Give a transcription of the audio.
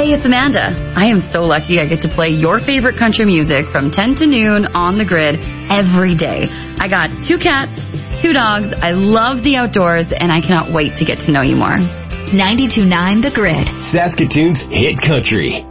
Hey, it's Amanda. I am so lucky I get to play your favorite country music from 10 to noon on the grid every day. I got 2 cats, 2 dogs. I love the outdoors, and I cannot wait to get to know you more. 92.9 The Grid. Saskatoon's hit country.